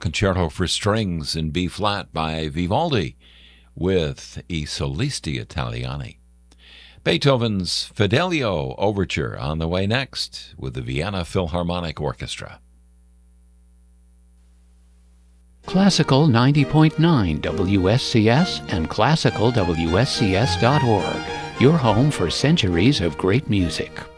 Concerto for Strings in B-flat by Vivaldi with I Solisti Italiani. Beethoven's Fidelio Overture on the way next with the Vienna Philharmonic Orchestra. Classical 90.9 WSCS and classicalwscs.org, your home for centuries of great music.